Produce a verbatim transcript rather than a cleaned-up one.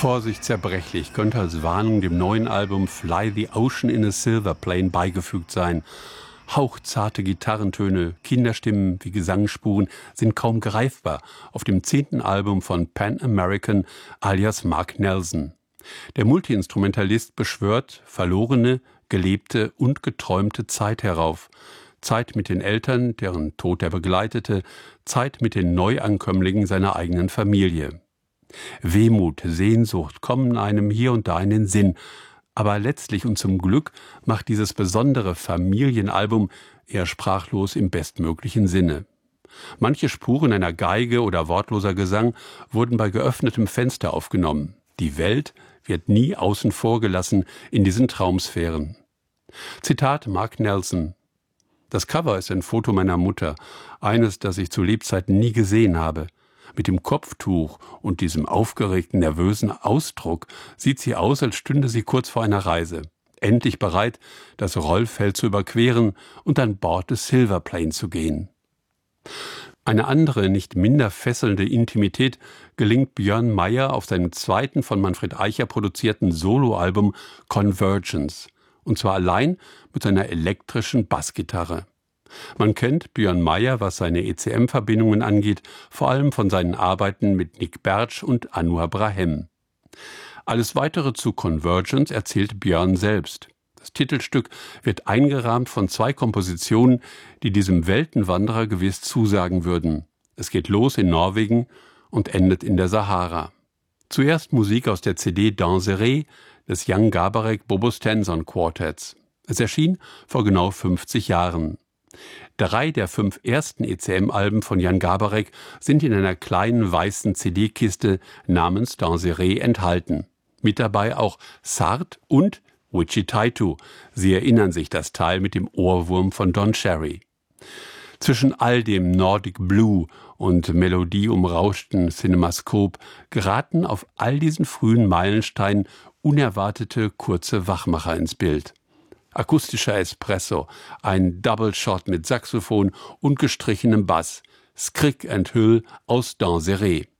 Vorsicht, zerbrechlich könnte als Warnung dem neuen Album Fly the Ocean in a Silver Plane beigefügt sein. Hauchzarte Gitarrentöne, Kinderstimmen wie Gesangsspuren sind kaum greifbar auf dem zehnten Album von Pan American alias Mark Nelson. Der Multiinstrumentalist beschwört verlorene, gelebte und geträumte Zeit herauf. Zeit mit den Eltern, deren Tod er begleitete, Zeit mit den Neuankömmlingen seiner eigenen Familie. Wehmut, Sehnsucht kommen einem hier und da in den Sinn, aber letztlich und zum Glück macht dieses besondere Familienalbum eher sprachlos im bestmöglichen Sinne. Manche Spuren einer Geige oder wortloser Gesang wurden bei geöffnetem Fenster aufgenommen. Die Welt wird nie außen vor gelassen in diesen Traumsphären. Zitat Mark Nelson: Das Cover ist ein Foto meiner Mutter, eines, das ich zu Lebzeiten nie gesehen habe. Mit dem Kopftuch und diesem aufgeregten, nervösen Ausdruck sieht sie aus, als stünde sie kurz vor einer Reise. Endlich bereit, das Rollfeld zu überqueren und an Bord des Silver Plane zu gehen. Eine andere, nicht minder fesselnde Intimität gelingt Björn Mayer auf seinem zweiten von Manfred Eicher produzierten Soloalbum Convergence. Und zwar allein mit seiner elektrischen Bassgitarre. Man kennt Björn Mayer, was seine E C M-Verbindungen angeht, vor allem von seinen Arbeiten mit Nick Bertsch und Anwar Brahem. Alles Weitere zu Convergence erzählt Björn selbst. Das Titelstück wird eingerahmt von zwei Kompositionen, die diesem Weltenwanderer gewiss zusagen würden. Es geht los in Norwegen und endet in der Sahara. Zuerst Musik aus der C D Danseré des Jan Garbarek Bobo Stenson Quartets. Es erschien vor genau fünfzig Jahren. Drei der fünf ersten E C M-Alben von Jan Garbarek sind in einer kleinen weißen C D-Kiste namens Danseré enthalten. Mit dabei auch Sartre und Wichita. Sie erinnern sich, das Teil mit dem Ohrwurm von Don Cherry. Zwischen all dem Nordic Blue und melodieumrauschten Cinemascope geraten auf all diesen frühen Meilensteinen unerwartete kurze Wachmacher ins Bild. Akustischer Espresso, ein Double Shot mit Saxophon und gestrichenem Bass, Skrik and Hüll aus Danseré.